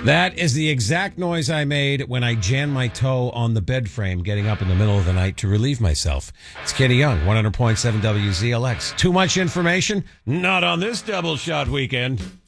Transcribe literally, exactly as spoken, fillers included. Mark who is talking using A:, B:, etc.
A: That is the exact noise I made when I jammed my toe on the bed frame getting up in the middle of the night to relieve myself. It's Kenny Young, one hundred point seven W Z L X. Too much information? Not on this double shot weekend.